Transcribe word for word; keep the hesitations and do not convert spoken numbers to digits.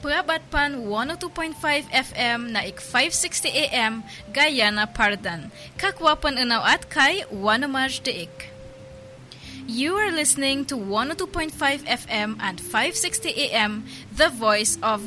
Purabat pan one oh two point five F M na ik five sixty A M Guyana Pardan. Kakwapan unaw at kay Wanamaj Deik. You are listening to one oh two point five F M and five sixty A M, the voice of